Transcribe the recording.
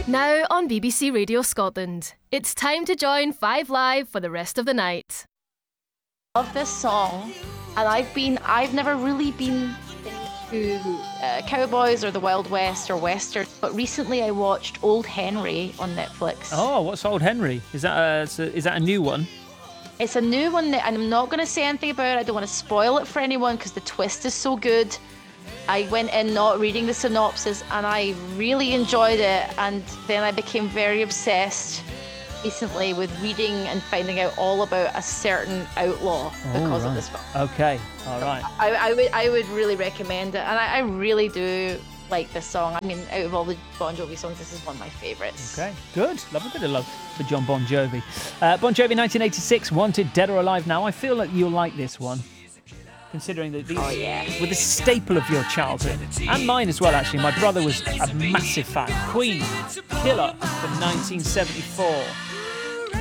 Now on BBC Radio Scotland, it's time to join Five Live for the rest of the night. I love this song, and I've never really been into cowboys or the Wild West or Western, but recently I watched Old Henry on Netflix. Oh, what's Old Henry? Is that a new one? It's a new one, and I'm not going to say anything about it. I don't want to spoil it for anyone because the twist is so good. I went in not reading the synopsis, and I really enjoyed it, and then I became very obsessed recently with reading and finding out all about a certain outlaw because of this film. Okay, all right. I would really recommend it, and I really do like this song. I mean, out of all the Bon Jovi songs, this is one of my favourites. Okay, good. Love a bit of love for John Bon Jovi. Bon Jovi, 1986, Wanted, Dead or Alive Now. I feel like you'll like this one, considering that these were the staple of your childhood, and mine as well, actually. My brother was a massive fan. Queen, Killer from 1974.